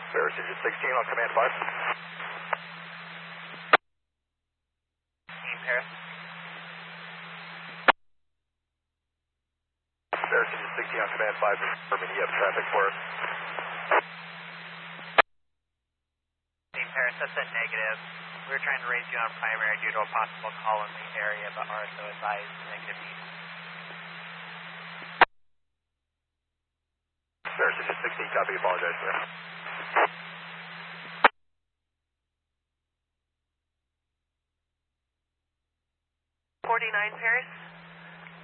Paris Engine 16 on command 5. Team Paris. Paris Engine 16 on command 5, confirming you have traffic for us. Team Paris, that's a negative. We were trying to raise you on primary due to a possible call in the area, but RSO advised negative need. Paris Engine 16, copy, apologize for that. 49 Paris.